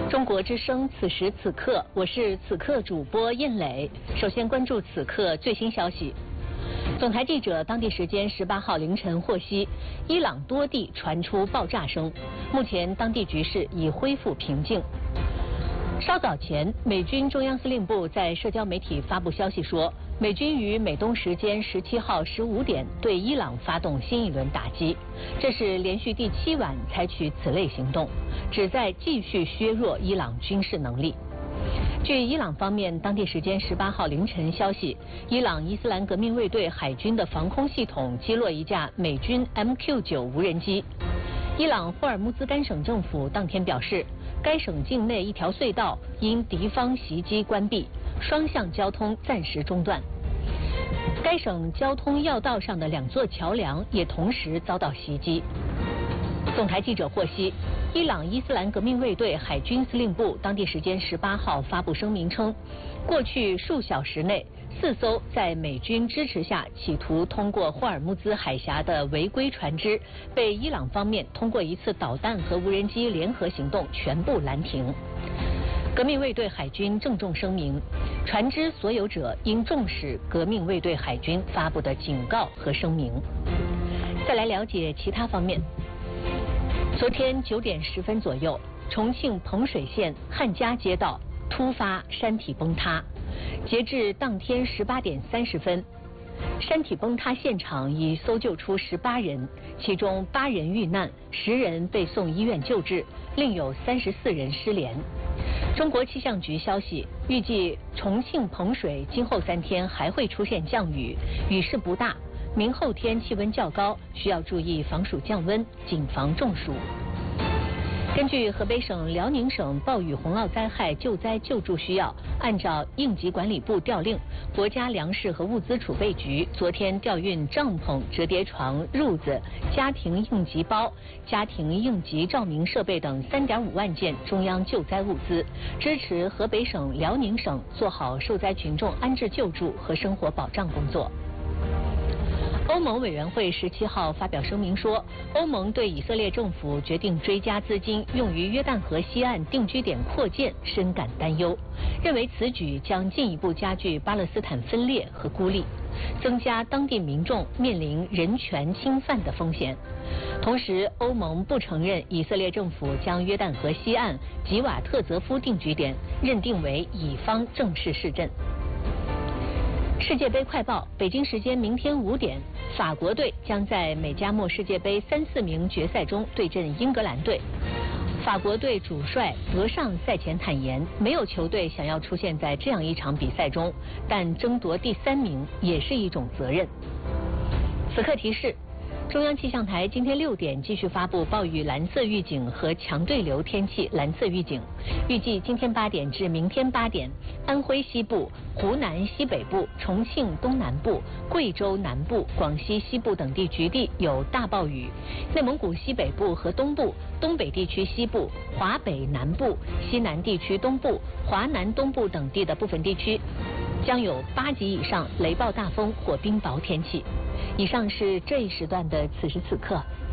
中国之声，此时此刻，我是此刻主播燕磊。首先关注此刻最新消息。总台记者当地时间18号凌晨获悉，伊朗多地传出爆炸声，目前当地局势已恢复平静。稍早前，美军中央司令部在社交媒体发布消息说，美军于美东时间17号15点对伊朗发动新一轮打击，这是连续第7晚采取此类行动，旨在继续削弱伊朗军事能力。据伊朗方面当地时间18号凌晨消息，伊朗伊斯兰革命卫队海军的防空系统击落一架美军 MQ-9 无人机。伊朗霍尔木兹干省政府当天表示，该省境内一条隧道因敌方袭击关闭，双向交通暂时中断。该省交通要道上的2座桥梁也同时遭到袭击。总台记者获悉，伊朗伊斯兰革命卫队海军司令部当地时间18号发布声明称，过去数小时内，4艘在美军支持下企图通过霍尔木兹海峡的违规船只，被伊朗方面通过一次导弹和无人机联合行动全部拦停。革命卫队海军郑重声明，船只所有者应重视革命卫队海军发布的警告和声明。再来了解其他方面。昨天9点10分左右，重庆彭水县汉家街道突发山体崩塌，截至当天18点30分，山体崩塌现场已搜救出18人，其中8人遇难，10人被送医院救治，另有34人失联。中国气象局消息，预计重庆彭水今后3天还会出现降雨，雨势不大。明后天气温较高，需要注意防暑降温，谨防中暑。根据河北省、辽宁省暴雨洪涝灾害救灾救助需要，按照应急管理部调令，国家粮食和物资储备局昨天调运帐篷、折叠床、褥子、家庭应急包、家庭应急照明设备等3.5万件中央救灾物资，支持河北省、辽宁省做好受灾群众安置救助和生活保障工作。欧盟委员会17号发表声明说，欧盟对以色列政府决定追加资金用于约旦河西岸定居点扩建深感担忧，认为此举将进一步加剧巴勒斯坦分裂和孤立，增加当地民众面临人权侵犯的风险。同时，欧盟不承认以色列政府将约旦河西岸吉瓦特泽夫定居点认定为以方正式市镇。世界杯快报，北京时间明天5点，法国队将在美加墨世界杯3、4名决赛中对阵英格兰队。法国队主帅德尚赛前坦言，没有球队想要出现在这样一场比赛中，但争夺第3名也是一种责任。此刻提示，中央气象台今天6点继续发布暴雨蓝色预警和强对流天气蓝色预警。预计今天8点至明天8点，安徽西部、湖南西北部、重庆东南部、贵州南部、广西西部等地局地有大暴雨；内蒙古西北部和东部、东北地区西部、华北南部、西南地区东部、华南东部等地的部分地区将有8级以上雷暴大风或冰雹天气。以上是这一时段的此时此刻，